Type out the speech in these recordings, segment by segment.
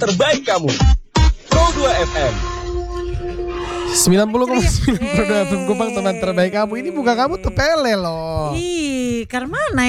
terbaik kamu. Pro 2 FM 90,9 Pro 2 FM Kupang, teman terbaik kamu. Ini buka kamu tepele loh. Ih, karmana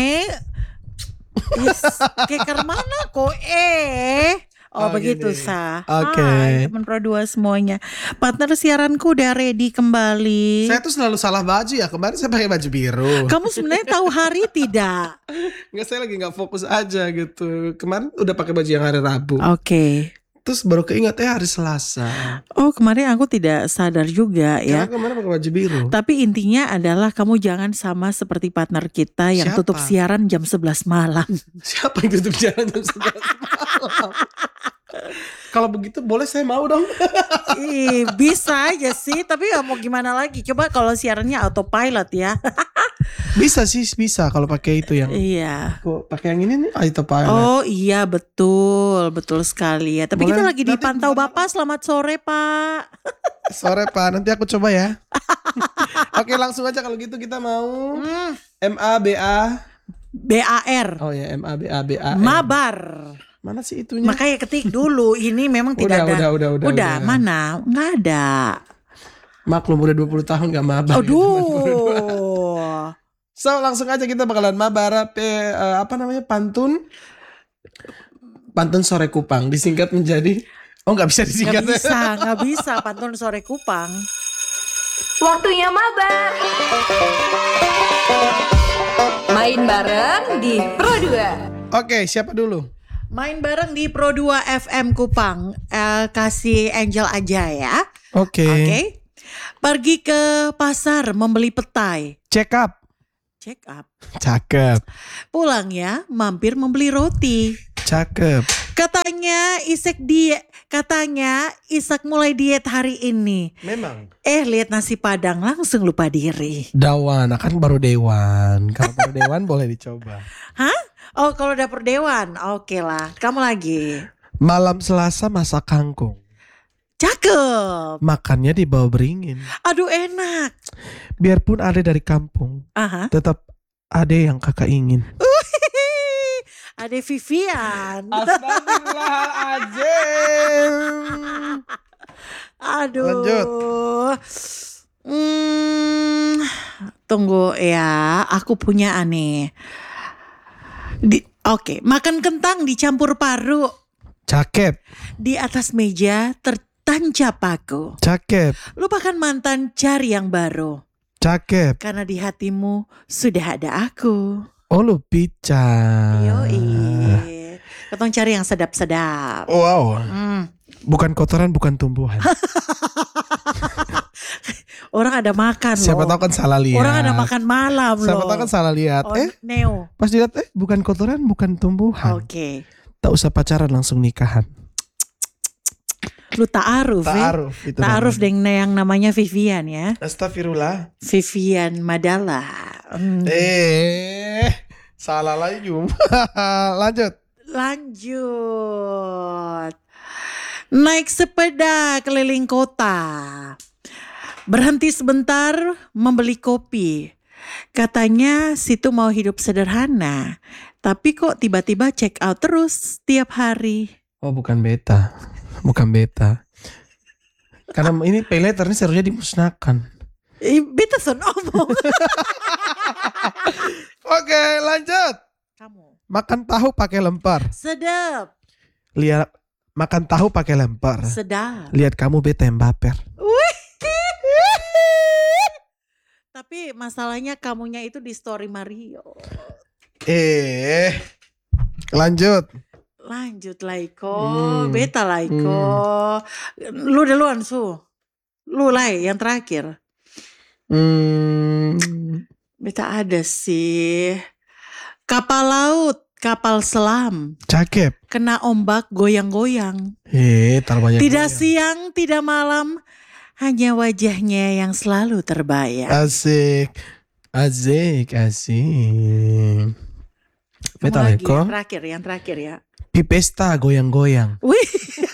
kayak karmana kok Oh begitu gini. Sa. Oke. Hai teman Pro 2 semuanya. Partner siaranku udah ready kembali. Saya tuh selalu salah baju ya. Kemarin saya pakai baju biru. Kamu sebenarnya tahu hari tidak? Nggak, saya lagi nggak fokus aja gitu. Kemarin udah pakai baju yang hari Rabu. Oke. Terus baru keinget hari Selasa. Oh kemarin aku tidak sadar juga ya. Karena kemarin pakai baju biru. Tapi intinya adalah kamu jangan sama seperti partner kita yang Siapa? tutup siaran jam 11 malam. Siapa yang tutup jalan jam 11 malam? Kalau begitu boleh, saya mau dong. Ih, bisa aja sih, tapi ya mau gimana lagi? Coba kalau siarannya autopilot ya. Bisa sih, bisa kalau pakai itu yang. Iya. Kok pakai yang ini nih autopilot. Oh iya betul sekali ya. Tapi Boleh, kita lagi nanti dipantau Bapak. Selamat sore Pak. Sore Pak, nanti aku coba ya. Oke, langsung aja kalau gitu kita mau MABA. BAR. Oh ya, MABA. Mabar. Mana sih itunya? Makanya ketik dulu. Ini memang tidak ada. Udah. Mana? Nggak ada. Maklum udah 20 tahun gak mabar. Aduh. So langsung aja kita bakalan mabar pantun sore Kupang disingkat menjadi nggak bisa disingkat. Nggak bisa pantun sore Kupang. Waktunya mabar. Main bareng di Pro 2. Oke, siapa dulu? Main bareng di Pro 2 FM Kupang. Kasih Angel aja ya. Oke. Pergi ke pasar membeli petai. Check up. Cakep. Cakep. Pulang ya, mampir membeli roti. Cakep. Katanya Isak mulai diet hari ini. Memang. Lihat nasi Padang langsung lupa diri. Dawan, kan baru Dewan. Kalau baru Dewan boleh dicoba. Hah? Oh kalau dapur Dewan, oke lah. Kamu lagi. Malam Selasa masak kangkung. Cakep. Makannya di bawah beringin. Aduh enak. Biarpun ada dari kampung, Aha. tetap ada yang kakak ingin. Ada Vivian. Astagfirullahaladzim. Aduh. Lanjut. Tunggu ya, aku punya aneh. Oke, makan kentang dicampur paru. Cakep. Di atas meja tertancap paku. Cakep. Lupakan mantan, cari yang baru. Cakep. Karena di hatimu sudah ada aku. Oh lu pica. Yoi. Ketong cari yang sedap-sedap. Wow. Bukan kotoran, bukan tumbuhan. Orang ada makan loh. Siapa tahu kan salah lihat. Orang ada makan malam loh. Siapa tahu kan salah lihat. Neo. Pas dilihat bukan kotoran, bukan tumbuhan. Oke. Tak usah pacaran, langsung nikahan. Lu ta'aruf Itu Ta'aruf namanya. dengan yang namanya Vivian ya. Astagfirullah. Vivian Madala. Salah lagi. Lanjut. Naik sepeda keliling kota. Berhenti sebentar membeli kopi. Katanya situ mau hidup sederhana. Tapi kok tiba-tiba check out terus tiap hari. Oh bukan beta. Karena ini pay later ini seharusnya dimusnahkan. Beta son omong. Oke, lanjut. Kamu. Makan tahu pakai lempar. Sedap. Lihat makan tahu pakai lempar. Sedap. Lihat kamu beta yang baper. Tapi masalahnya kamunya itu di story Mario. Lanjut. Lanjut Laiko, beta Laiko. Lu duluan Su. Lu Lai yang terakhir. Beta ada sih. Kapal laut, kapal selam. Cakep. Kena ombak goyang-goyang. Terbanyak. Tidak siang, tidak malam. Hanya wajahnya yang selalu terbayang. Asik. Beta Kamu lagi Leko. yang terakhir ya. Pipesta goyang-goyang. Wih.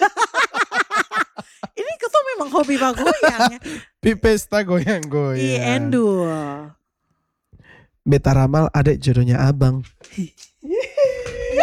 Ini ketua memang hobi goyang ya. Pipesta goyang-goyang. Endul. Beta ramal adek jodohnya abang.